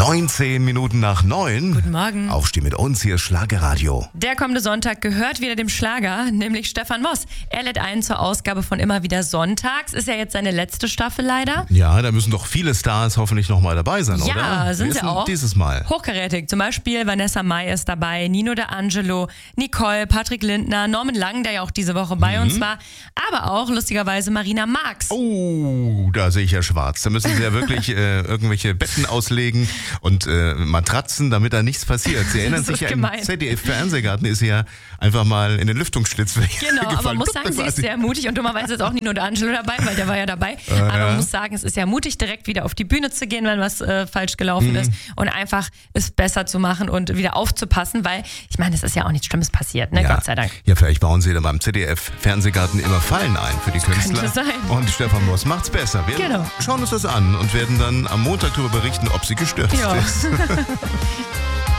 19 Minuten nach 9. Guten Morgen. Aufstehen mit uns, hier ist Schlagerradio. Der kommende Sonntag gehört wieder dem Schlager, nämlich Stefan Moss. Er lädt ein zur Ausgabe von Immer wieder sonntags. Ist ja jetzt seine letzte Staffel leider. Ja, da müssen doch viele Stars hoffentlich noch mal dabei sein, oder? Ja, sind sie auch. Dieses Mal. Hochkarätig. Zum Beispiel Vanessa Mai ist dabei, Nino D'Angelo, Nicole, Patrick Lindner, Norman Lang, der ja auch diese Woche bei uns war. Aber auch lustigerweise Marina Marx. Oh, da sehe ich ja schwarz. Da müssen sie ja wirklich irgendwelche Betten auslegen und Matratzen, damit da nichts passiert. Sie erinnern sich ja, im ZDF-Fernsehgarten ist sie ja einfach mal in den Lüftungsschlitz gefallen. Genau, aber man muss sagen, sie ist sehr mutig und dummerweise ist auch Nino D'Angelo dabei, weil der war ja dabei. Aber man muss sagen, es ist ja mutig, direkt wieder auf die Bühne zu gehen, wenn was falsch gelaufen ist und einfach es besser zu machen und wieder aufzupassen, weil ich meine, es ist ja auch nichts Schlimmes passiert, ne? Ja. Gott sei Dank. Ja, vielleicht bauen sie da beim ZDF-Fernsehgarten immer Fallen ein für die Künstler. Könnte sein. Und Stefan Moss macht's besser. Wir schauen uns das an und werden dann am Montag darüber berichten, ob sie gestürzt ist.